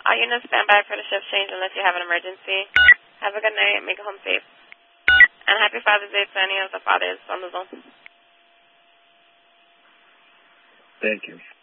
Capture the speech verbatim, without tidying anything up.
All units stand by for the shift change unless you have an emergency. Have a good night. Make it home safe. And happy Father's Day to any of the fathers on the zone. Thank you.